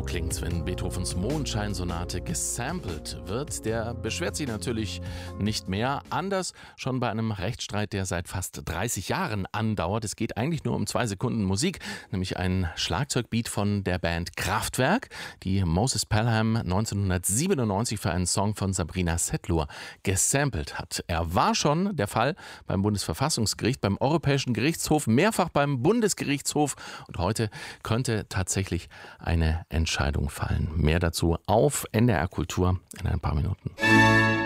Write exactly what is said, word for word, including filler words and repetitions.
klingt's, wenn Beethovens Mondscheinsonate gesampelt wird. Der beschwert sich natürlich nicht mehr. Anders schon bei einem Rechtsstreit, der seit fast dreißig Jahren andauert. Es geht eigentlich nur um zwei Sekunden Musik, nämlich ein Schlagzeugbeat von der Band Kraftwerk, die Moses Pelham neunzehnhundertsiebenundneunzig für einen Song von Sabrina Setlur gesampelt hat. Er war schon der Fall beim Bundesverfassungsgericht, beim Europäischen Gerichtshof, mehrfach beim Bundesgerichtshof und heute könnte tatsächlich eine Entscheidung fallen. Mehr dazu auf N D R Kultur in ein paar Minuten.